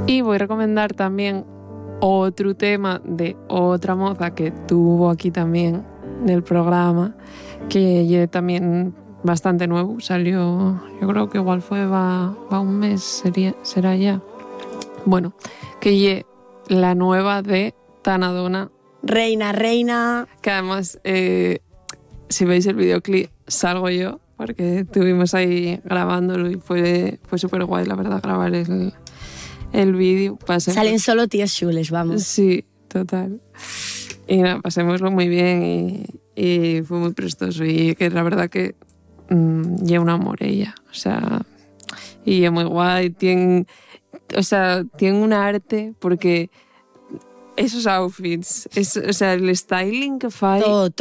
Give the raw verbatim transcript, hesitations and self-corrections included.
Y voy a recomendar también otro tema de otra moza que tuvo aquí también en el programa, que ya también bastante nuevo, salió, yo creo que igual fue va, va un mes, sería, será ya. Bueno, que ya la nueva de Tanadona. Reina, reina. Que además, eh, si veis el videoclip, salgo yo, porque estuvimos ahí grabándolo y fue, fue súper guay, la verdad, grabar el, el vídeo. Salen solo tíos chules, vamos. Sí, total. Y nada, pasémoslo muy bien y, y fue muy prestoso. Y que la verdad que mmm, lleva un amor ella. O sea, y es muy guay. Tiene, o sea, tiene un arte porque esos outfits, es, o sea, el styling que fa... Todo,